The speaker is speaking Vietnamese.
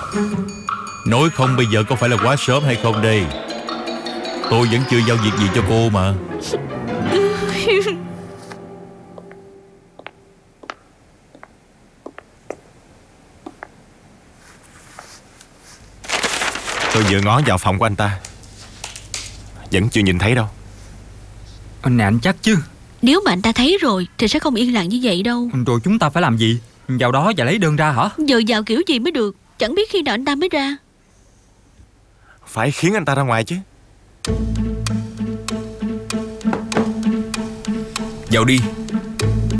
Nói không bây giờ có phải là quá sớm hay không đây? Tôi vẫn chưa giao việc gì cho cô mà. Tôi vừa ngó vào phòng của anh ta, vẫn chưa nhìn thấy đâu. Nè anh chắc chứ? Nếu mà anh ta thấy rồi thì sẽ không yên lặng như vậy đâu. Rồi chúng ta phải làm gì? Vào đó và lấy đơn ra hả? Giờ vào kiểu gì mới được? Chẳng biết khi nào anh ta mới ra. Phải khiến anh ta ra ngoài chứ. Vào đi.